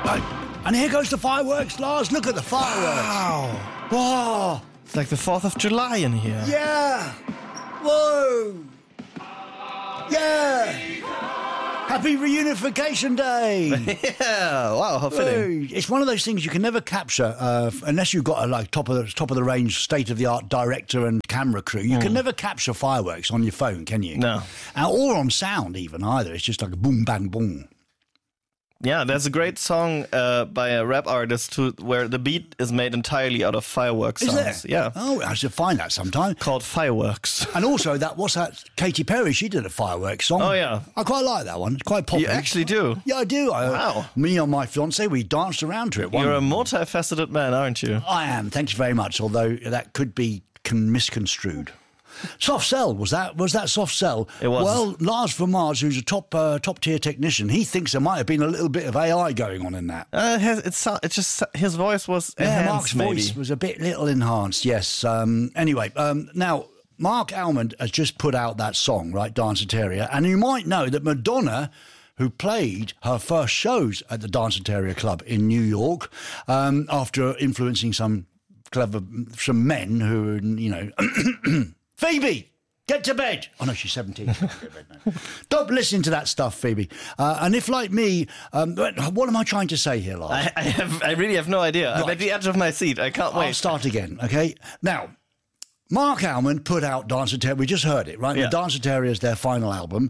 And here goes the fireworks, Lars. Look at the fireworks. Wow. Whoa. It's like the 4th of July in here. Yeah. Whoa. Yeah. Happy Reunification Day. Yeah. Wow, how fitting. It's one of those things you can never capture unless you've got a top of the range, state of the art director and camera crew. You can never capture fireworks on your phone, can you? No. Or on sound even either. It's just like a boom, bang, boom. Yeah, there's a great song by a rap artist where the beat is made entirely out of fireworks Is songs. there? Yeah. Oh, I should find that sometime. Called Fireworks. And also, what's that? Katy Perry, she did a fireworks song. Oh, yeah. I quite like that one. It's quite popular. You actually do? Yeah, I do. Wow. Me and my fiancée, we danced around to it. You're a multifaceted man, aren't you? I am. Thanks very much, although that could be misconstrued. Soft Cell, was that Soft Cell? It was. Well, Lars from Mars, who's a top tier technician, he thinks there might have been a little bit of AI going on in that. It's just his voice was enhanced. Mark's maybe. voice was a bit little enhanced. Yes. Anyway, now Mark Almond has just put out that song, right, Danceteria, and you might know that Madonna, who played her first shows at the Danceteria Club in New York, after influencing some men who, you know. Phoebe, get to bed. Oh, no, she's 17. Stop listening to that stuff, Phoebe. And if, like me, what am I trying to say here, Lars? I really have no idea. Right. I'm at the edge of my seat. I can't wait. I'll start again, okay? Now, Mark Almond put out Danceteria. We just heard it, right? Yeah. The Danceteria is their final album.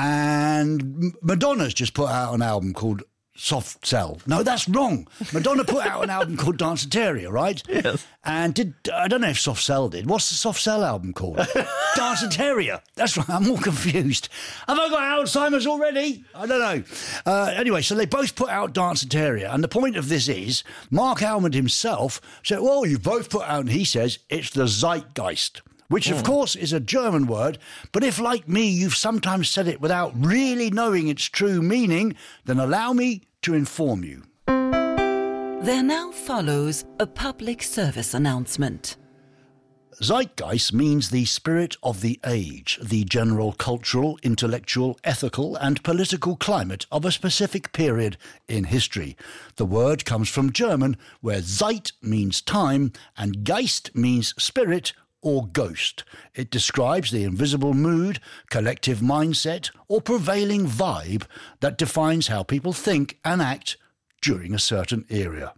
And Madonna's just put out an album called Soft Cell. No, that's wrong. Madonna put out an album called Danceteria, right? Yes. And I don't know if Soft Cell did. What's the Soft Cell album called? Danceteria. That's right. I'm all confused. Have I got Alzheimer's already? I don't know. Anyway, so they both put out Danceteria. And the point of this is, Mark Almond himself said, well, you both put out, and he says, it's the zeitgeist. Which, of course, is a German word, but if, like me, you've sometimes said it without really knowing its true meaning, then allow me to inform you. There now follows a public service announcement. Zeitgeist means the spirit of the age, the general cultural, intellectual, ethical and political climate of a specific period in history. The word comes from German, where Zeit means time and Geist means spirit or ghost. It describes the invisible mood, collective mindset, or prevailing vibe that defines how people think and act during a certain era.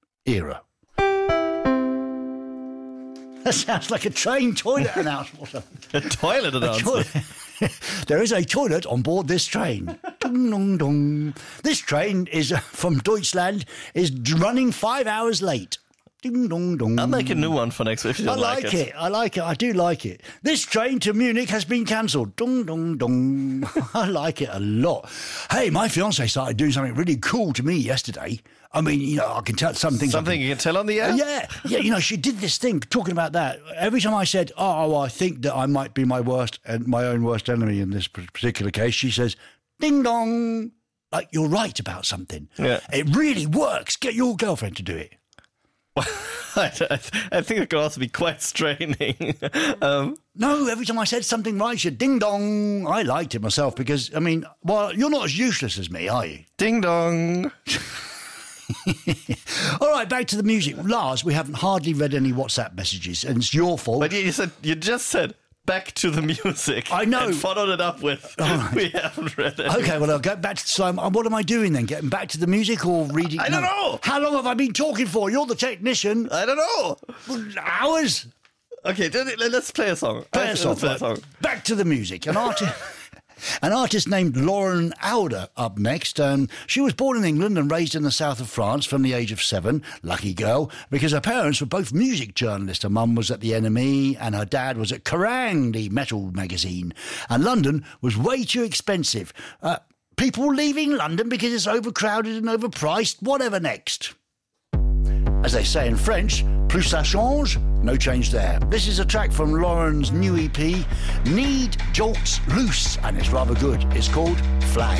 That sounds like a train toilet announcement. A toilet announcement. There is a toilet on board this train. Ding, dong, dong. This train is from Deutschland, is running 5 hours late. Ding, dong, dong. I'll make a new one for next week if you don't like it. I like it. I do like it. This train to Munich has been cancelled. Dong, dong, dong. I like it a lot. Hey, my fiancée started doing something really cool to me yesterday. I mean, you know, I can tell some things. Something you can tell on the air? Yeah. You know, she did this thing, talking about that. Every time I said, I think that I might be my own worst enemy in this particular case, she says, ding dong. Like, you're right about something. Yeah. It really works. Get your girlfriend to do it. I think it could also be quite straining. No, every time I said something right, she said, ding dong. I liked it myself because, I mean, well, you're not as useless as me, are you? Ding dong. All right, back to the music. Lars, we haven't hardly read any WhatsApp messages, and it's your fault. But you just said back to the music. I know. And followed it up with, we haven't read it. Okay, well, I'll get back to the slime. What am I doing then? Getting back to the music or reading? I don't know. How long have I been talking for? You're the technician. I don't know. Hours? Okay, let's play a song. Let's play a song. Back to the music. An artist named Lauren Alder up next. She was born in England and raised in the south of France from the age of 7. Lucky girl, because her parents were both music journalists. Her mum was at the NME and her dad was at Kerrang, the metal magazine. And London was way too expensive. People leaving London because it's overcrowded and overpriced. Whatever next. As they say in French, plus ça change, no change there. This is a track from Lauren's new EP, Need Jolts Loose, and it's rather good. It's called Flag.